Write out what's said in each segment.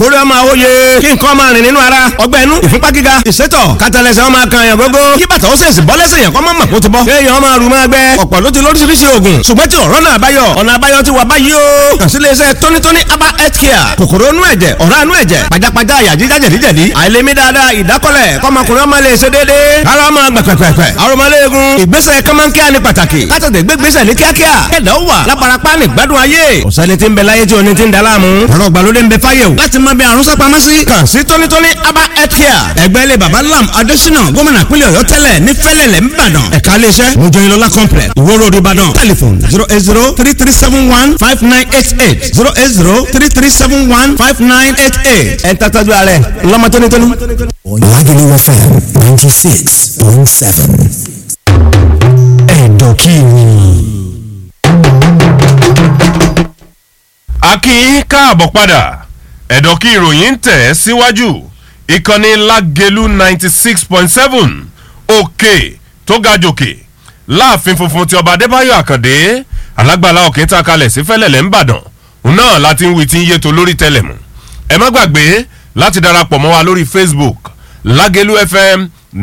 kórè ọmọ àwòye kí nǹkan máa rìn nínú ara ọgbẹ́ inú ìfúnpá gíga ìsétọ̀ kátàlẹ́sẹ̀ ọmọ kan yàn gógó kí bàtà ó sèṣì bọ́ lẹ́sẹ̀ yàn kọ́ mọ́ kó ti bọ́ kéèyàn máa rù máa gbẹ ọ̀pọ̀ ló ti lóríṣiríṣi oògùn ṣùgbọ́n tí ọ̀rọ̀ náà báyọ̀ ọ̀nà àbáyọ ti wà báyìí o kàn sí iléeṣẹ́ tónítóní aba health care kòkòrò inú ẹ̀jẹ̀ ọ̀rá inú ẹ̀jẹ̀ pajápajá àyà jíjá jẹ̀díjẹ̀dí àìlèmí dáadáa ìdákọ́lẹ̀ kọ́mọkùnrin ọmọ lè ṣe déédéé ara ọmọ gbẹ̀pẹ̀pẹ̀pẹ̀ arọmọléegun ìgbésẹ̀ kọ́mọ́nkíá ní pàtàkì kátàtẹ̀ gbégbésẹ̀ ní kíákíá kẹ̀dá wà lábarapá ní gbádùn ayé ọ̀sẹ́ni tí ń bẹ láyé tí oní ti ń da láàmú ọ̀rọ̀ gbàlódé ń bẹ fáyé o láti máa bẹ àrùn sápamọ́ sí kàn sí tónítóní aba health care ẹgbẹ́ ilé baba lam adésínà gómìnà pínlẹ̀ ọ̀yọ́ tẹ́lẹ̀ ní fẹ́lẹ̀lẹ̀ ńbàdàn ẹ̀ka iléeṣẹ́ mojoyinlola complex ìwó road ìbàdàn telephone 08033715988 08033715988 ẹ̀ ń tàtàjú ààrẹ ńlọmọ tónítóní. Lagelu FM 96.7 ẹ̀dọ̀kìrì. a kí yín káàbọ̀ padà ẹ̀dọ̀kì ìròyìn ń tẹ̀ síwájú ìkànnì Lágelú 96.7 òkè tó ga jòkè láàfin funfun ti ọba Adébáyọ̀ Àkàndé alágbàlá òkè tá a kalẹ̀ sí fẹ́lẹ̀lẹ̀ ńbàdàn òun náà láti ń wí tí ń yé tó lórí tẹlẹ̀mù ẹ má gbàgbé láti darapọ̀ mọ́ wa lórí Facebook Lágelú FM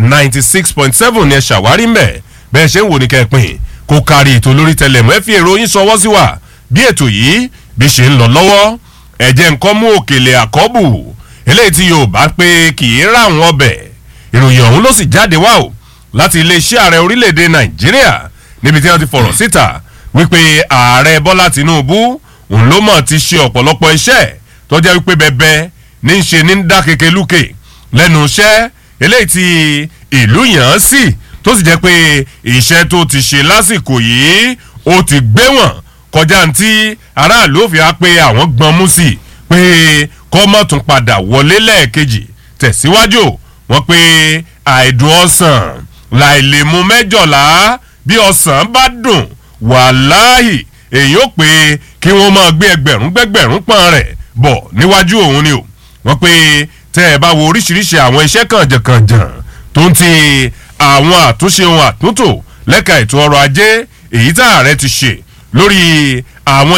96.7 ni ẹ ṣàwárí mbẹ̀ bẹ́ẹ̀ ṣe ń wò ní kẹ́pìn kó kárí ètò lórí tẹlẹ̀mù ẹ fi èrò yín ṣọwọ́ sí wa bí ètò yìí bí ṣe ń lọ lọ́wọ́ ẹ̀jẹ̀ nǹkan mú òkèlè àkọ́bù eléyìí tí Yorùbá pé kì í rà wọ́n ọbẹ̀ ìròyìn ọ̀hún ló sì jáde wá o láti iléeṣẹ́ ààrẹ orílẹ̀-èdè Nàìjíríà níbi tí wọ́n ti fọ̀rọ̀ síta wípé ààrẹ Bọ́lá Tinubu òun ló mọ̀ ti ṣe ọ̀pọ̀lọpọ̀ iṣẹ́ tó jẹ́ wípé bẹ́ẹ̀ ní í ṣe ní dá kéke lúkè lẹ́nu iṣẹ́ eléyìí tí ìlú yàn án sí tó sì jẹ́ pé iṣẹ́ tó ti ṣe lásìkò yìí ó ti gbé wọn kọjá ntí aráàlú fi á pé àwọn gbọ́n mú sí pé kọ́mọ́ tún padà wọlé lẹ́ẹ̀kejì tẹ̀síwájú wọ́n pé àìdùn ọsàn láìlèmú mẹ́jọ̀lá bí ọsàn bá dùn wàláhì èyí ó pé kí wọ́n máa gbé ẹgbẹ̀rún pọ́n rẹ̀ bọ̀ níwájú òun ni o wọ́n pé tẹ́ ẹ bá wo oríṣiríṣi àwọn iṣẹ́ kànjànkànjàn tó ń ti àwọn àtúnṣe ohun àtúntò lẹ́ka ètò ọrọ̀ ajé èyí tá ààrẹ ti ṣe lórí àwọn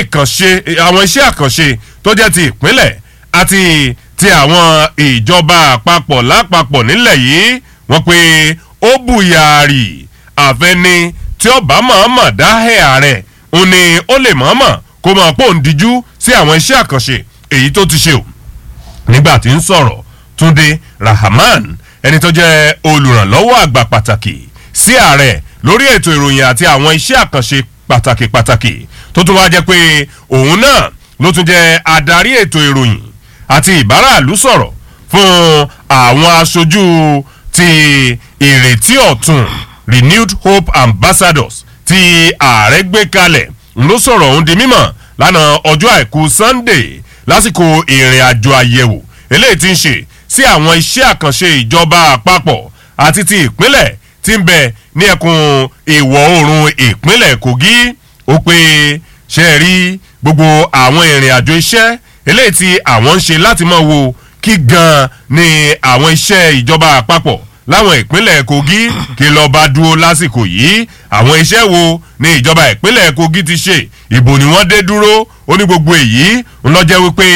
iṣẹ́ àkànṣe tó jẹ́ ti ìpínlẹ̀ àti ti àwọn ìjọba àpapọ̀ lápapọ̀ nílẹ̀ yìí wọ́n pé ó bùyàrì àfẹni tí ó bá mọ̀ọ́mọ̀ dáhẹ́ ààrẹ òun ni ó lè mọ̀ọ́mọ̀ kó máa pò ń díjú sí àwọn iṣẹ́ àkànṣe èyí tó ti ṣe o nígbà tí ń sọ̀rọ̀ Túndé Rahman ẹni tó jẹ́ olùrànlọ́wọ́ àgbà pàtàkì sí ààrẹ lórí ètò ìròyìn àti àwọn iṣẹ́ àkànṣe pàtàkì tó tún wá jẹ́ pé òun náà ló tún jẹ́ adarí ètò ìròyìn àti ìbáraàlú sọ̀rọ̀ fún àwọn aṣojú ti ìrètí ọ̀tun Renewed Hope Ambassadors tí ààrẹ gbé kalẹ̀ ló sọ̀rọ̀ òun di mímọ̀ lánàá ọjọ́ àìkú Sunday lásìkò ìrìn àjò àyẹ̀wò eléyìí tí ń ṣe sí àwọn iṣẹ́ àkànṣe ìjọba àpapọ̀ àti ti ìpínlẹ̀ tí ń bẹ ní ẹkùn ìwọ̀ oòrùn ìpínlẹ̀ Kogi ó pé ṣe rí gbogbo àwọn ìrìn àjò iṣẹ́ eléyìí tí àwọn ń ṣe láti máa wo kí gan ni àwọn iṣẹ́ ìjọba àpapọ̀ láwọn ìpínlẹ̀ Kogi kí ló bá dúró lásìkò yìí àwọn iṣẹ́ wo ni ìjọba ìpínlẹ̀ Kogi ti ṣe ìbò ni wọ́n dé dúró ó ní gbogbo èyí ń lọ jẹ́ wípé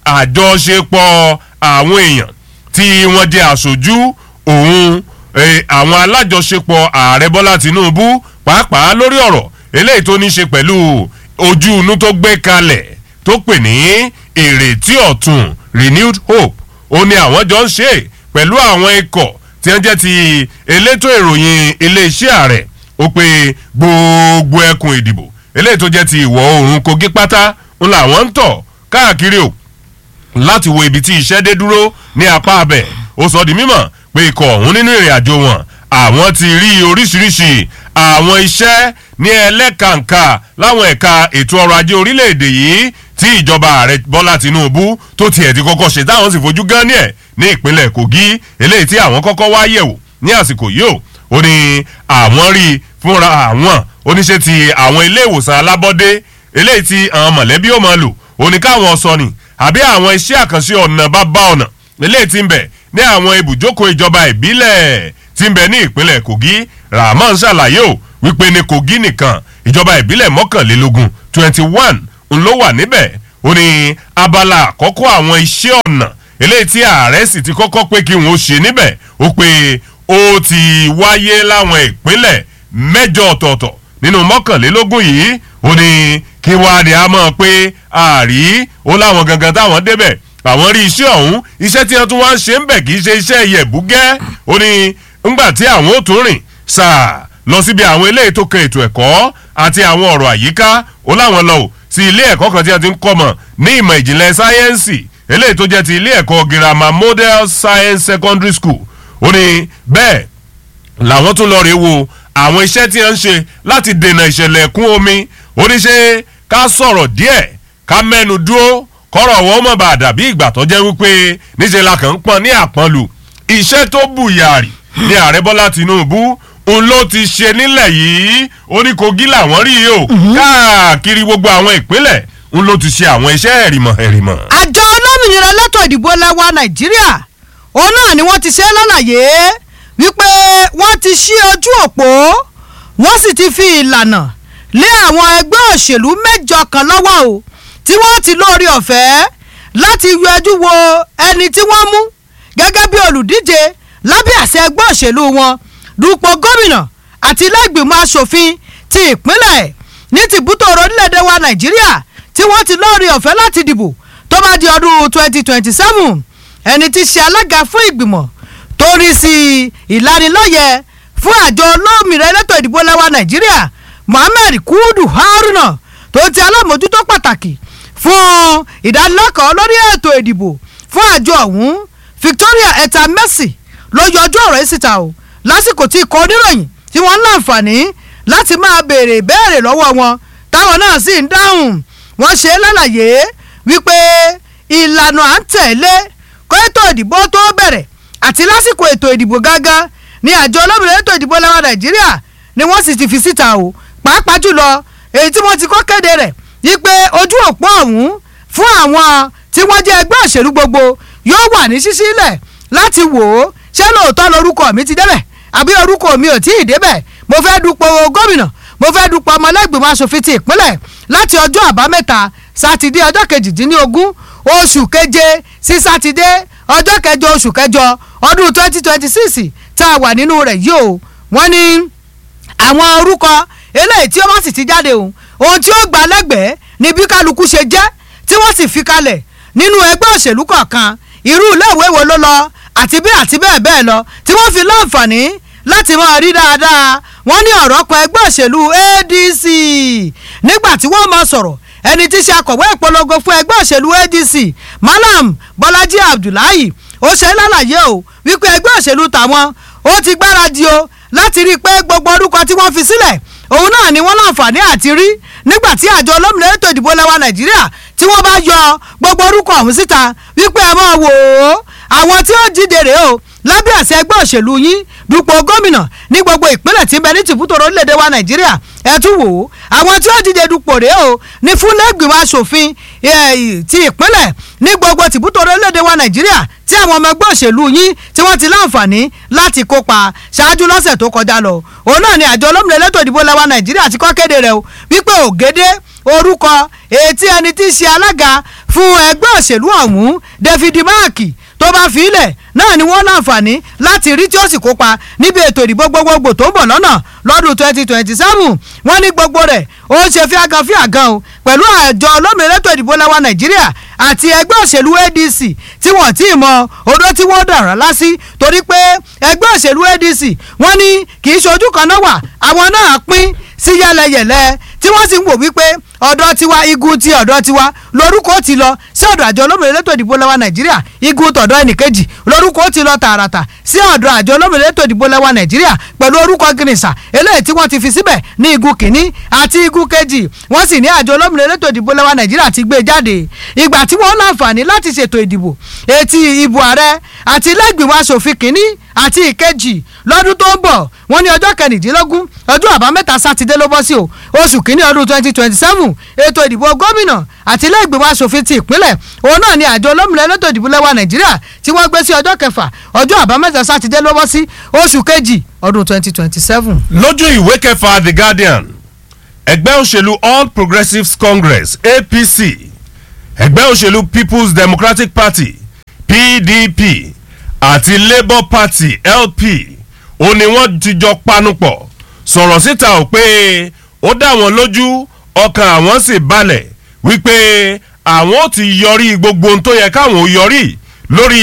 àjọṣepọ̀ àwọn èèyàn tí wọ́n jẹ́ aṣojú òun àwọn alájọṣepọ̀ ààrẹ Bọ́lá Tinubu pàápàá lórí ọ̀rọ̀ eléyìí tó ní ṣe pẹ̀lú ojú inú tó gbé kalẹ̀ tó pè ní ìrètí ọ̀tun Renewed Hope ó ní àwọn jọ ń ṣe pẹ̀lú àwọn ikọ̀ tí wọ́n jẹ́ ti elétò ìròyìn iléeṣẹ́ ààrẹ ó pé gbogbo ẹkùn ìdìbò eléyìí tó jẹ́ ti ìwọ̀ oòrùn Kogi pátá ń làwọn ń tọ̀ káàkiri o láti wo ibi tí iṣẹ́ dé dúró ní apá abẹ ó sọ di mímọ̀ pé ikọ̀ ọ̀hún nínú ìrìn àjò wọn àwọn ti rí oríṣiríṣi àwọn iṣẹ́ ní ẹlẹ́kàǹkà láwọn ẹ̀ka ètò ọrọ̀ ajé orílẹ̀-èdè yìí tí ìjọba ààrẹ Bọ́lá Tinubu tó tiẹ̀ ti kọ́kọ́ ṣe táwọn sì fojú gan ní ẹ̀ ní ìpínlẹ̀ Kogi eléyìí tí àwọn kọ́kọ́ wá yẹ̀wò ní àsìkò yìí ó ní àwọn rí fúnra àwọn oníṣẹ́ ti àwọn ilé ìwòsàn alábọ́dé eléyìí tí àwọn mọ̀lẹ́bí ó máa lò ó ní káwọn sọ ni àbí àwọn iṣẹ́ àkànṣe ọ̀nà bá ọ̀nà eléyìí tí ń bẹ ní àwọn ibùjókòó ìjọba ìbílẹ̀ tí ń bẹ ní ìpínlẹ̀ Kogi Rahman ṣàlàyé o wípé ní Kogi nìkan ìjọba ìbílẹ̀ 21 ń ló wà níbẹ̀ ó ní abala àkọ́kọ́ àwọn iṣẹ́ ọ̀nà eléyìí tí ààrẹ sì ti kọ́kọ́ pé kí wọ́n ṣe níbẹ̀ ó pé ó ti wáyé láwọn ìpínlẹ̀ 8 ọ̀tọ̀ọ̀tọ̀ nínú 21 yìí ó ní kí wàá di àmọ́ pé ààrí ó láwọn gangan táwọn débẹ̀ àwọn rí iṣẹ́ ọ̀hún iṣẹ́ tí wọ́n tún wá ń ṣe ń bẹ̀ kì í ṣe iṣẹ́ yẹ̀bùgẹ́ ó ní ńgbà tí àwọn ò tún rìn sáà lọ síbi àwọn eléyìí tó kan ètò ẹ̀kọ́ àti àwọn ọ̀rọ̀ àyíká ó láwọn lọ sí ilé ẹ̀kọ́ kan tí a ti ń kọ́ mọ̀ ní ìmọ̀ ìjìnlẹ̀ sáyẹ́ǹsì eléyìí tó jẹ́ ti ilé ẹ̀kọ́ girama Model Science Secondary School ó ní bẹ́ẹ̀ làwọn tún lọ rèé wo àwọn iṣẹ́ tí wọ́n ń ṣe láti dènà ìṣẹ̀lẹ̀ ẹ̀kún omi ó ní ṣe ká sọ̀rọ̀ díẹ̀ ká mẹ́nu dúró kọ́rọ̀ wọn mọ̀ bá dàbí ìgbà tó jẹ́ wípé níṣẹ́ la kàn ń pọ́n ní àpọ́nlù iṣẹ́ tó bùyàrì ní ààrẹ Bọ́lá Tinubu òun ló ti ṣe nílẹ̀ yìí ó ní Kogi làwọn rí o káàkiri gbogbo àwọn ìpínlẹ̀ òun ló ti ṣe àwọn iṣẹ́ ẹ̀rìmọ̀. àjọ olómìnira elétò ìdìbò lẹwa Nàìjíríà òun náà ni wọ́n ti ṣe lálàyé wípé wọ́n ti ṣí ojú òpó wọ́n sì ti fi ìlànà lé àwọn ẹgbẹ́ òṣèlú 8 kan lọ́wọ́ o tí wọ́n ti lórí ọ̀fẹ́ láti yọjú wo ẹni tí wọ́n mú gẹ́gẹ́ bí olùdíje lábẹ́ àṣẹ ẹgbẹ́ òṣèlú wọn dupò gómìnà àti ilé ìgbìmọ̀ asòfin ti ìpínlẹ̀ ní tìbútò orílẹ̀-èdè wa Nàìjíríà tí wọ́n ti lórí ọ̀fẹ́ láti dìbò tó bá di ọdún 2027 ẹni tí ṣe alága fún ìgbìmọ̀ tó rí sí ìlanilọ́yẹ̀ fún àjọ olómìnira elétò ìdìbò lẹ́wà Nàìjíríà Mohammed Kudu Haruna tó ti alámòjútó pàtàkì fún ìdánilẹ́kọ̀ọ́ lórí ètò ìdìbò fún àjọ ọ̀hún Victoria Eta Mercy ló yọjú ọ̀rọ̀ yìí síta o lásìkò tí ikọ̀ oníròyìn tí wọ́n ń láǹfààní láti máa béèrè ìbéèrè lọ́wọ́ wọn táwọn náà sì ń dáhùn wọ́n ṣe lálàyé wípé ìlànà à ń tẹ̀lé kó ètò ìdìbò tó bẹ̀rẹ̀ àti lásìkò ètò ìdìbò gángan ní àjọ olómìnira ètò ìdìbò lẹ́wà Nàìjíríà ni wọ́n sì ti fi síta o pàápàá jùlọ èyí tí wọ́n ti kọ́ kéde rẹ̀ wípé ojú òpó ọ̀hún fún àwọn tí wọ́n jẹ́ ẹgbẹ́ òṣèlú gbogbo yóò wà ní ṣíṣí lẹ̀ láti wò ó ṣé lóòótọ́ lórúkọ mi ti débẹ̀ àbí orúkọ mi ò tí ì débẹ̀ mo fẹ́ dupò gómìnà mo fẹ́ dupò ọmọlẹ́gbìmọ̀ aṣòfin ti ìpínlẹ̀ láti ọjọ́ àbámẹ́ta sátidé ọjọ́ 18 oṣù keje sí sátidé ọjọ́ 8 oṣù kẹjọ ọdún 2026 tá a wà nínú rẹ̀ yìí o wọ́n ní àwọn orúkọ eléyìí tí ó bá sì ti jáde ohun tí ó gbà lẹ́gbẹ̀ẹ́ ni bí kálukú ṣe jẹ́ tí wọ́n sì fi kalẹ̀ nínú ẹgbẹ́ òṣèlú kọ̀ọ̀kan irú iléèwé wo ló lọ àti bẹ́ẹ̀ bẹ́ẹ̀ lọ tí wọ́n fi láǹfààní láti máa rí dáadáa wọ́n ní ọ̀rọ̀ kan ẹgbẹ́ òṣèlú ADC nígbà tí wọ́n máa sọ̀rọ̀ ẹni tí ṣe akọ̀wé ìpolongo fún ẹgbẹ́ òṣèlú ADC Malam Bọ́lájí Abdullahi ó ṣe lálàyé o wípé ẹgbẹ́ òṣèlú tàwọn ó ti gbáradì o láti rí i pé gbogbo orúkọ tí wọ́n fi sílẹ̀ òun náà ni wọ́n láǹfààní àti rí nígbà tí àjọ olómìnira ètò ìdìbò lẹ́wà Nàìjíríà tí wọ́n bá yọ gbogbo orúkọ ọ̀hún síta wípé ẹ máa wò ó àwọn tí ó jíde rèé o lábẹ́ àṣẹ ẹgbẹ́ òṣèlú yín dupò gómìnà ní gbogbo ìpínlẹ̀ tí ń bẹ ní tìbútò orílẹ̀-èdè wa Nàìjíríà ẹ tún wò ó àwọn tí ó jíde dupò rèé o ní fúnlẹ́gbìmọ̀ aṣòfin ti ìpínlẹ̀ ní gbogbo tìbútò orílẹ̀-èdè wa Nàìjíríà tí àwọn ọmọ ẹgbẹ́ òṣèlú yín tí wọ́n ti láǹfààní láti kópa ṣáájú lọ́sẹ̀ tó kọjá lọ òun náà ni àjọ olómìnira elétò ìdìbò lẹ́wà Nàìjíríà ti kọ́ kéde rẹ̀ o wípé ògèdè orúkọ ètí ẹni tí í ṣe alága fún ẹgbẹ́ òṣèlú ọ̀hún David Mark tó bá fi ilẹ̀ náà ni wọ́n láǹfààní láti rí tí ó sì kópa níbi ètò ìdìbò gbogbogbò tó ń bọ̀ lọ́nà lọ́dún 2027 wọ́n ní gbogbo rẹ̀ ó ń ṣe fíàgàn o pẹ̀lú àjọ olómìnira ètò ìdìbò lẹ́wà Nàìjíríà àti ẹgbẹ́ òṣèlú ADC tí wọ́n ti mọ odó tí wọ́n dàrá lásì torí pé ẹgbẹ́ òṣèlú ADC wọ́n ní kì í ṣojú kan náà wà àwọn náà pín sí yẹlẹyẹlẹ tí wọ́n sì ń wò wípé ọ̀dọ̀ tiwa igun ti ọ̀dọ̀ tiwa lórúkọ ti lọ sí ọ̀dọ̀ àjọ olómìnira ètò ìdìbò lẹ́wà Nàìjíríà igun tọ̀dọ̀ ẹnìkejì lórúkọ ti lọ tààràtà sí ọ̀dọ̀ àjọ olómìnira ètò ìdìbò lẹ́wà Nàìjíríà pẹ̀lú orúkọ gírísà eléyìí tí wọ́n ti fi síbẹ̀ ní igun kìíní àti igun kejì wọ́n sì ní àjọ olómìnira ètò ìdìbò lẹ́wà Nàìjíríà ti gbé jáde ìgbà tí wọ́n láǹfààní láti ṣètò ìdìbò etí ìbò ààrẹ àti ilé ìgbìmọ̀ aṣòfin kìíní àti ìkejì lọ́dún tó ń bọ̀ wọ́n ní ọjọ́ 19 ọjọ́ àbámẹ́ta sátidé ló bọ́ sí o oṣù kìíní ọdún 2027 ètò ìdìbò gómìnà àti ilé ìgbìmọ̀ aṣòfin ti ìpínlẹ̀ òun náà ni àjọ olómìnira elétò ìdìbò lẹ́wà Nàìjíríà tí wọ́n gbé sí ọjọ́ kẹfà ọjọ́ àbámẹ́ta sátidé ló bọ́ sí oṣù kejì ọdún 2027. lójú ìwé kẹfà The Guardian ẹgbẹ́ òṣèlú All Progressives Congress APC ẹgbẹ́ òṣèlú People's Democratic Party PDP àti Labour Party LP ó ní wọ́n ti jọ panupọ̀ sọ̀rọ̀ síta ò pé ó dá wọn lójú ọkàn àwọn sì balẹ̀ wípé àwọn ò ti yọrí gbogbo ohun tó yẹ káwọn ò yọrí lórí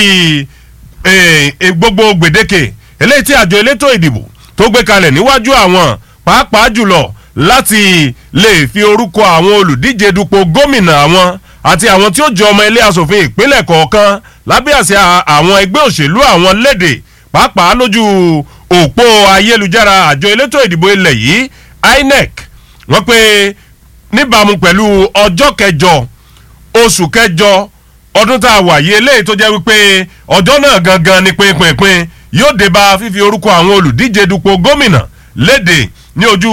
gbogbo gbèdéke eléyìí tí àjọ elétò ìdìbò tó gbé kalẹ̀ níwájú àwọn pàápàá jùlọ láti lè fi orúkọ àwọn olùdíje dupò gómìnà àwọn àti àwọn tí ó jẹ ọmọ ilé asòfin ìpínlẹ̀ kọ̀ọ̀kan lábẹ́ àsíá àwọn ẹgbẹ́ òṣèlú àwọn léde pàápàá lójú òpó ayélujára àjọ elétò ìdìbò ilẹ̀ yìí INEC wọ́n pé níbàámu pẹ̀lú ọjọ́ kẹjọ oṣù kẹjọ ọdún tá a wà yìí eléyìí tó jẹ́ wípé ọjọ́ náà gangan ni pinpin yóò dé bá fífi orúkọ àwọn olùdíje dupò gómìnà léde ní ojú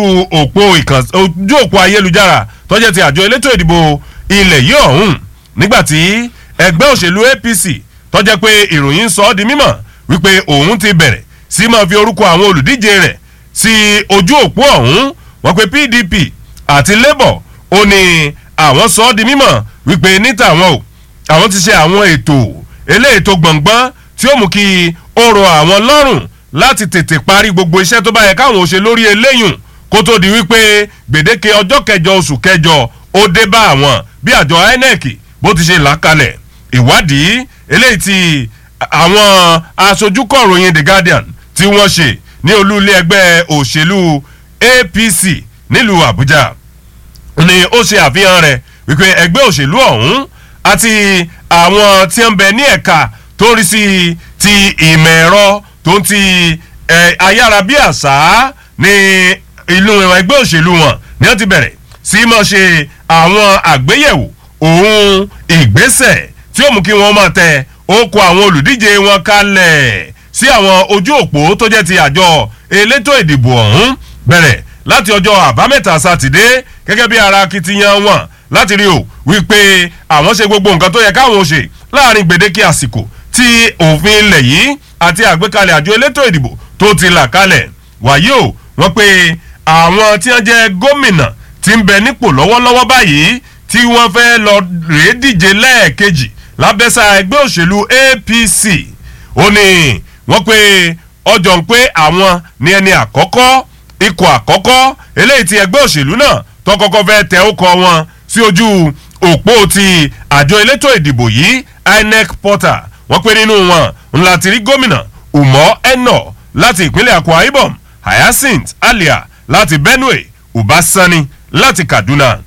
òpó ayélujára tó jẹ́ ti àjọ elétò ìdìbò ilẹ̀ yìí ọ̀hún nígbàtí ẹgbẹ́ òṣèlú APC tó jẹ́ pé ìròyìn sọ ọ́ di mímọ̀ wípé òun ti bẹ̀rẹ̀ sí máa fi orúkọ àwọn olùdíje rẹ̀ sí ojú òpó ọ̀hún wọ́n pé PDP àti Labour ó ní àwọn sọ ọ́ di mímọ̀ wípé níta àwọn ti ṣe àwọn ètò eléyìí tó gbọ̀ngbọ́n tí ó mú kí ó rọ àwọn lọ́rùn láti tètè parí gbogbo iṣẹ́ tó bá yẹ káwọn ò ṣe lórí eléyùn kó tó di wípé gbèdéke ọjọ́ kẹjọ oṣù kẹjọ ó dé bá àwọn bí àjọ INEC bó ti ṣe là kalẹ̀ ìwádìí eléyìí tí àwọn aṣojúkọ̀ròyìn The Guardian tí wọ́n ṣe ní olú ilé ẹgbẹ́ òṣèlú APC nílùú Àbújá ni ó ṣe àfihàn rẹ̀ wípé ẹgbẹ́ òṣèlú ọ̀hún àti àwọn tí ń bẹ ní ẹ̀ka tó ń rí sí ti ìmọ̀ ẹ̀rọ tó ń ti ayárabíàṣá ní ìlú ẹgbẹ́ òṣèlú wọn ni wọ́n ti bẹ̀rẹ̀ sí máa ṣe àwọn àgbéyẹ̀wò ohun ìgbésẹ̀ tí ó mú kí wọ́n máa tẹ okò àwọn olùdíje wọn kalẹ̀ sí àwọn ojú òpó tó jẹ́ ti àjọ elétò ìdìbò ọ̀hún bẹ̀rẹ̀ láti ọjọ́ àbámẹ́ta sátidé gẹ́gẹ́ bí ara akitiyan wọn láti rí o wípé àwọn ṣe gbogbo nǹkan tó yẹ káwọn ṣe láàrin gbèdéke àsìkò tí òfin ilẹ̀ yìí àti àgbékalẹ̀ àjọ elétò ìdìbò tó ti là kalẹ̀ wàyí o wọ́n pé àwọn tí wọ́n jẹ́ gómìnà tí ń bẹ nípò lọ́wọ́lọ́wọ́ báyìí tí wọ́n fẹ́ lọ rèé díje lẹ́ẹ̀kejì lábẹ́sà ẹgbẹ́ òṣèlú APC ó ní wọ́n pé ọjọ́ ń pé àwọn ní ẹni àkọ́kọ́ ikọ̀ àkọ́kọ́ eléyìí tí ẹgbẹ́ òṣèlú náà tó kọ́kọ́ fẹ́ tẹ ó kọ wọn sí ojú òpó ti àjọ elétò ìdìbò yìí INEC portal wọ́n pé nínú wọn ńlá ti rí gómìnà Umar Eno láti ìpínlẹ̀ Akwa Ibom, Hyacinth Alia láti Benue, Ubasani láti Kaduna,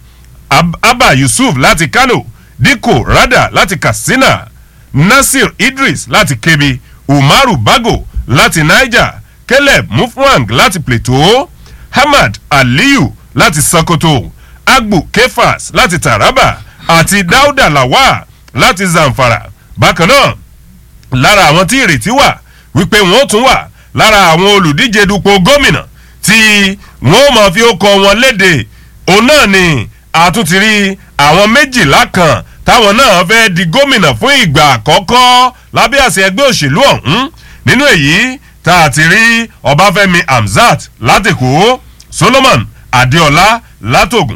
Abba Yusuf láti Kano, Dikko Rada láti Katsina, Nasir Idris láti Kebbi, Umaru Bago láti Niger, Caleb Mufwang láti Plateau, Hamad Aliyu láti Sokoto, Agbu Kefas láti Taraba àti Dauda Lawal láti Zamfara. Bákan náà lára àwọn tí ìrètí wà wípé wọ́n tún wà lára àwọn olùdíje dupò gómìnà tí wọ́n máa fi ókọ wọn léde òun náà ni àtúntì rí àwọn méjìlá kan táwọn náà fẹ́ di gómìnà fún ìgbà àkọ́kọ́ lábẹ́ àṣẹ ẹgbẹ́ òṣèlú ọ̀hún nínú èyí tá a ti rí Ọbáfẹ́mi Hamzat látèkó, Solomon Adéọlá látògùn,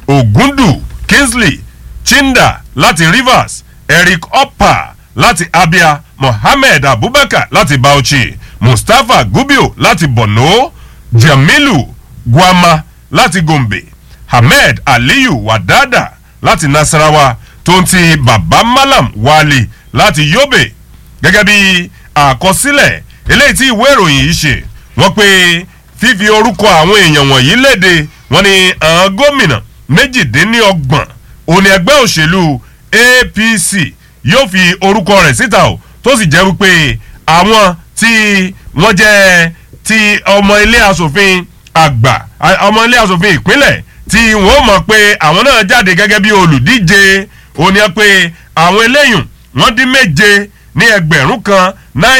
Ògúndù Kingsley Chinda láti Rivers, Eric Oppa láti Abia, Mohammed Abubakar láti Bauchi, Mustapha Gubio láti Borno, Jamilu Gwama láti Gombe, Ahmed Aliyu Wadada láti Nasarawa tó ń ti Baba Malam Wali láti Yobe. Gẹ́gẹ́ bí àkọsílẹ̀ eléyìí tí ìwé ìròyìn yìí ṣe wọ́n pé fífi orúkọ àwọn èèyàn wọ̀nyí léde wọ́n ní àwọn gómìnà 28 òní ẹgbẹ́ òṣèlú APC yóò fi orúkọ rẹ̀ síta o tó sì jẹ́ wípé àwọn tí wọ́n jẹ́ ti ọmọ ilé asòfin àgbà ọmọ ilé asòfin ìpínlẹ̀ tí wọ́n mọ̀ pé àwọn náà jáde gẹ́gẹ́ bí olùdíje òní pé àwọn eléyùn wọ́n dín 7 ní ẹgbẹ̀rún kan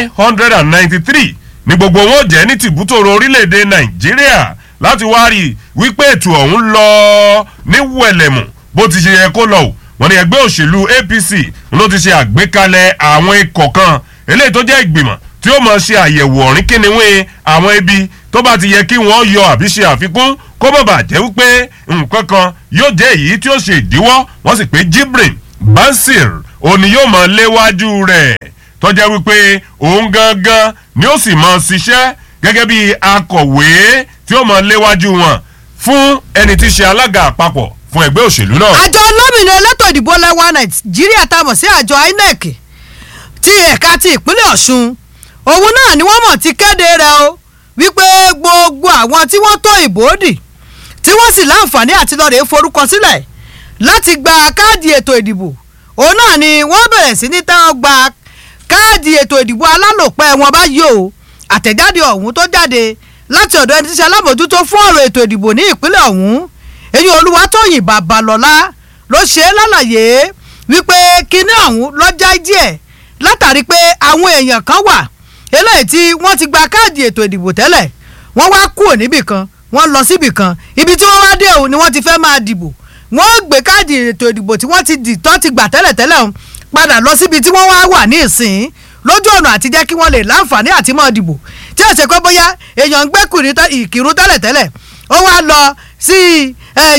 993 ní gbogbo wọn jẹ́ ní tìbútòrò orílẹ̀-èdè Nàìjíríà láti wá rí wípé ètò ọ̀hún lọ ní wẹ̀lẹ̀mù bó ti ṣe yẹ kó lọ. Wọ́n ní ẹgbẹ́ òṣèlú APC ló ti ṣe àgbékalẹ̀ àwọn ikọ̀ kan eléyìí tó jẹ́ ìgbìmọ̀ tí ó máa ṣe àyẹ̀wò ọ̀rìn kíniwé àwọn ibi tó bá ti yẹ kí wọ́n yọ àbí ṣe àfikún kó má bàa jẹ́ wípé nǹkan kan yóò jẹ́ èyí tí ó ṣe ìdíwọ́ wọ́n sì pé Jibrin Bansir òní yóò mọ̀ léwájú rẹ̀ tó jẹ́ wípé òun gangan ni ó sì mọ̀ ṣiṣẹ́ gẹ́gẹ́ bí akọ̀wé tí ó mọ̀ léwájú wọn fún ẹni tí í ṣe alága àpapọ̀ fún ẹgbẹ́ òṣèlú náà. àjọ olómìnira elétò ìdìbò lẹ́wà Nàìjíríà tá a mọ̀ sí àjọ INEC ti ẹ̀ka ti ìpínlẹ̀ Ọ̀ṣun òun náà ni wọ́n mọ̀ ti kéde rẹ̀ o wípé gbogbo àwọn tí wọ́n tó ìbò dì tí wọ́n sì láǹfààní àti lọ́ọ̀rẹ́ forúkọ sílẹ̀ láti gba káàdì ètò ìdìbò òun náà ni wọ́n bẹ̀rẹ̀ sí ní táwọn gba káàdì ètò ìdìbò alálòpẹ́ wọn báyìí o àtẹ̀jáde ọ̀hún tó jáde láti ọ̀dọ̀ ẹni tí ṣe alábòjútó fún ọ̀rọ̀ ètò ìdìbò ní ìpínlẹ̀ ọ̀hún èyí Olúwatóyìn Babalọ́lá ló ṣe é lálàyé wípé kinní ọ̀hún lọ́jà díẹ̀ látàrí pé àwọn èèyàn kan wà eléyìí tí wọ́n ti gba káàdì ètò ìdìbò tẹ́lẹ̀ wọ́n wá kúrò níbì kan wọ́n lọ síbì kan ibi tí wọ́n wá dé òun ni wọ́n ti fẹ́ máa dìbò wọ́n gbé káàdì ètò ìdìbò tí wọ́n ti dì tán ti gbà tẹ́lẹ̀tẹ́lẹ̀ òun padà lọ síbi tí wọ́n wá wà ní ìsìn lójú ọ̀nà àti jẹ́ kí wọ́n lè láǹfààní àti máa dìbò tí ó ṣe pé bóyá èèyàn ń gbé ìkírun tẹ́lẹ̀tẹ́lẹ̀ ó wá lọ sí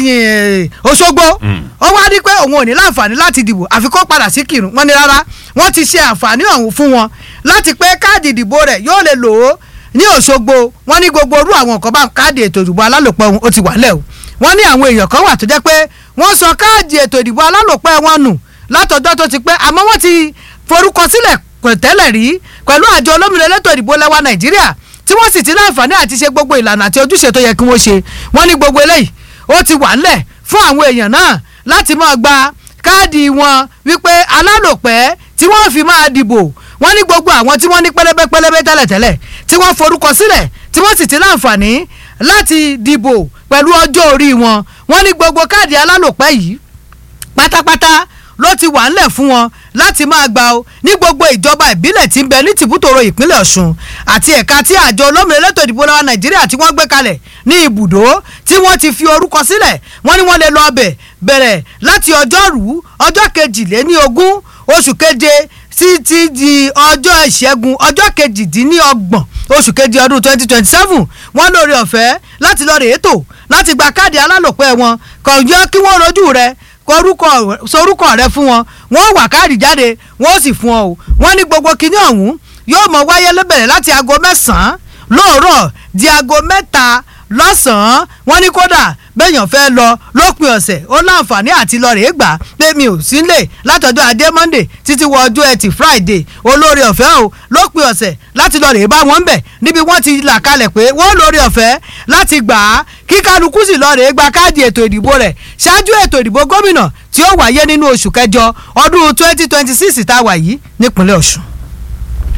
Òṣogbo ó wá ní pé òun ò ní láǹfààní láti dìbò àfi kó padà sí kírun wọ́n ní rárá wọ́n ti ṣe àǹfààní ọ̀hún fún wọn láti pé káàdì ìdìbò rẹ̀ yóò lè lò ó ní Òṣogbo wọ́n ní gbogbo orú àwọn nǹkan bá káàdì ètò ìdìbò alálòpẹ́ wọn ó ti wà lẹ́ o wọ́n ní àwọn èèyàn kan wà tó jẹ́ pé wọ́n sọ káàdì ètò ìdìbò alálòpẹ́ wọn nù látọjọ́ tó ti pẹ́ àmọ́ wọ́n ti forúkọ sílẹ̀ tẹ́lẹ̀ rí pẹ̀lú àjọ olómìnira elétò ìdìbò lẹ́wà Nàìjíríà tí wọ́n sì ti láǹfààní àti ṣe gbogbo ìlànà àti ojúṣe tó yẹ kí wọ́n ṣe wọ́n ní gbogbo eléyìí ó ti wà ńlẹ̀ fún àwọn èèyàn náà láti máa gba káàdì wọn wípé alálòpẹ́ tí wọ́n fi máa dìbò wọ́n ní gbogbo àwọn tí wọ́n ní pẹ́lẹ́bẹ́ tẹ́lẹ̀tẹ́lẹ̀ tí wọ́n forúkọ sílẹ̀ tí wọ́n sì ti láǹfààní láti dìbò pẹ̀lú ọjọ́ orí wọn wọ́n ní gbogbo káàdì alálòpẹ́ yìí pátápátá ló ti wà ńlẹ̀ fún wọn láti máa gbà ó ní gbogbo ìjọba ìbílẹ̀ tí ń bẹ ní tìbútòrò ìpínlẹ̀ Ọ̀ṣun àti ẹ̀ka tí àjọ olómìnira elétò ìdìbò lọ́wọ́ Nàìjíríà tí wọ́n gbé kalẹ̀ ní ibùdó tí wọ́n ti fi orúkọ sílẹ̀ wọ́n ní wọ́n lè lọ ọbẹ̀ bẹ̀rẹ̀ láti ọjọ́rú ọjọ́ 22 oṣù keje títí di ọjọ́ ìṣẹ́gun ọjọ́ 28 oṣù keje ọdún 2027 wọ́n lórí ọ̀fẹ́ láti lọ rèé tò láti gba káàdì alálòpẹ́ wọn kò yẹ kí wọ́n rojú rẹ̀ sorúkọ rẹ fún wọn wọ́n wà káàdì jáde wọ́n sì fún ọ o wọ́n ní gbogbo kinní ọ̀hún yóò mọ wáyé lébẹ̀rẹ̀ láti aago 9 lóòrọ̀ di aago 3 lọ́sàn-án wọ́n ní kódà bẹ́yàn fẹ́ lọ lópin ọ̀sẹ̀ ó láǹfààní àti lọ rèé gbà pé mi ò sí nílé látọjọ́ ajé Monday títí wọ ọjọ́ ẹtì Friday olórí ọ̀fẹ́ o lópin ọ̀sẹ̀ láti lọ rèé bá wọn bẹ̀ níbi wọ́n ti là kalẹ̀ pé wọ́n lórí ọ̀fẹ́ láti gbà á kí kálukú sì lọ rèé gba káàdì ètò ìdìbò rẹ̀ ṣáájú ètò ìdìbò gómìnà tí ó wáyé nínú oṣù kẹjọ ọdún 2026 tá a wà yìí nípínlẹ̀ Ọ̀ṣun.